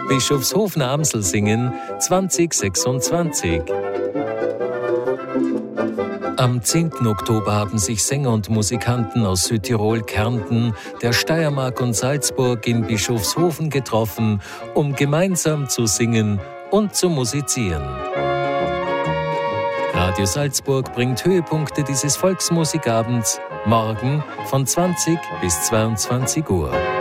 Bischofshofen Amsel singen 2026. Am 10. Oktober haben sich Sänger und Musikanten aus Südtirol, Kärnten, der Steiermark und Salzburg in Bischofshofen getroffen, um gemeinsam zu singen und zu musizieren. Radio Salzburg bringt Höhepunkte dieses Volksmusikabends morgen von 20 bis 22 Uhr.